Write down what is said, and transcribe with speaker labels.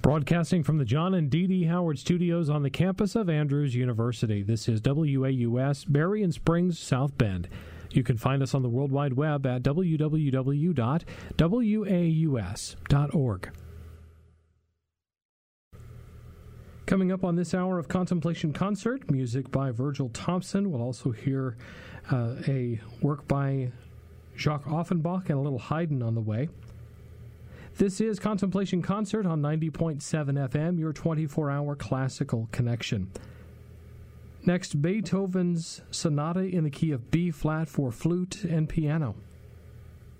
Speaker 1: Broadcasting from the John and Dee Dee Howard Studios on the campus of Andrews University, this is WAUS, Berrien Springs, South Bend. You can find us on the World Wide Web at www.waus.org. Coming up on this hour of Contemplation Concert, music by Virgil Thompson. We'll also hear a work by Jacques Offenbach and a little Haydn on the way. This is Contemplation Concert on 90.7 FM, your 24-hour classical connection. Next, Beethoven's Sonata in the key of B-flat for flute and piano.